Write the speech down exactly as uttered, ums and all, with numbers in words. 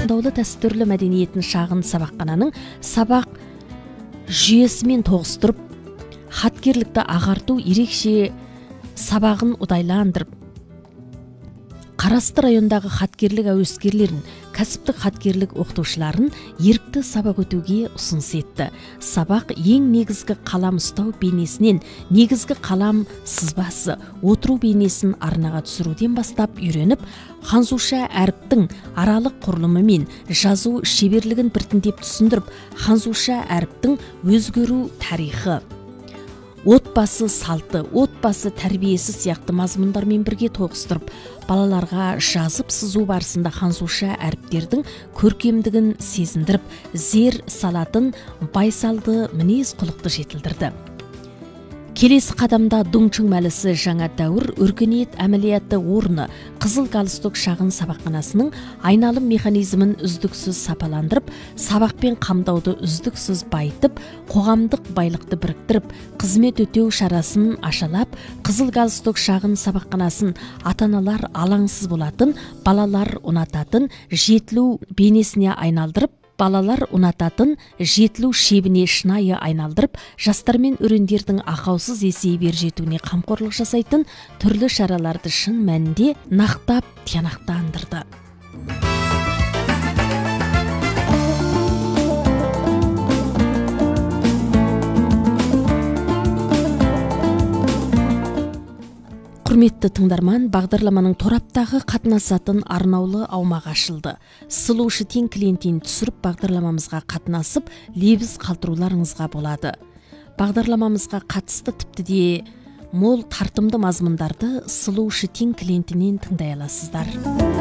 таңдаулы дәстүрлі мәдениетін шағын сабақхананың сабақ жүйесімен тоғыстырып, хатгерлікті ағарту ерекше сабағын ұдайландырып, Қарасты райондағы хатгерлік әуескерлерін, кәсіптік хатгерлік оқытушыларын ерікті сабақ өтуге ұсыныс етті. Сабақ ең негізгі қалам ұстау бейнесінен негізгі қалам сызбасы, отыру бейнесін арнаға түсіруден бастап үйреніп, ханзуша әріптің аралық құрылымы мен жазу шеберлігін біртіндеп түсіндіріп, ханзуша әріптің өзгеру тарихы, отбасы салты, отбасы тәрбиесі сияқты мазмұндармен бірге тоғыстырып, балаларға жазып сызу барысында ханзуша әріптердің көркемдігін сезіндіріп, зер салатын байсалды мінез құлықты жетілдірді. Келесі қадамда Дуңчың мәлісі жаңа дәуір өркениет әмілияты орны Қызыл галстук шағын сабақханасының айналым механизмін үздіксіз сапаландырып, сабақпен қамдауды үздіксіз байытып, қоғамдық байлықты біріктіріп, қызмет өтеу шарасын ашалап, Қызыл галстук шағын сабақханасын ата-аналар алаңсыз болатын, балалар ұнататын жетілу бейнесіне айналдырып, балалар ұнататын жетілу шебіне шынайы айналдырып, жастар мен өрендердің ақаусыз есейіп жетуіне қамқорлық жасайтын түрлі шараларды шын мәнінде нақтап тиянақтандырды. Құрметті тыңдарман, бағдарламаның тораптағы қатынасатын арнаулы аумақ ашылды. Сұлу Шытен клиентін түсіріп, бағдарламамызға қатынасып, лебіз қалтыруларыңызға болады. Бағдарламамызға қатысты тіпті де мол тартымды мазмұндарды Сұлу Шытен клиентінен тыңдай аласыздар.